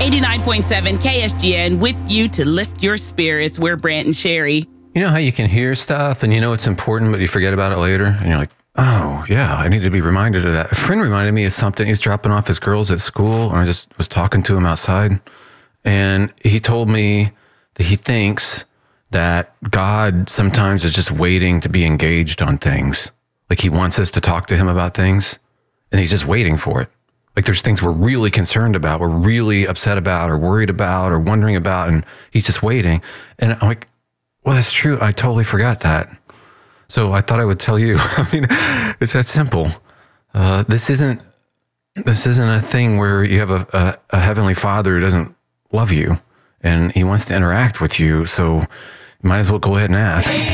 89.7 KSGN with you to lift your spirits. We're Brant and Sherry. You know how you can hear stuff and you know it's important, but you forget about it later? And you're like, oh, yeah, I need to be reminded of that. A friend reminded me of something. He was dropping off his girls at school, and I just was talking to him outside. And he told me that he thinks that God sometimes is just waiting to be engaged on things. Like he wants us to talk to him about things, and he's just waiting for it. Like there's things we're really concerned about, we're really upset about or worried about or wondering about, and he's just waiting. And I'm like, well, that's true. I totally forgot that. So I thought I would tell you. I mean, it's that simple. This isn't a thing where you have a heavenly Father who doesn't love you and he wants to interact with you. So you might as well go ahead and ask.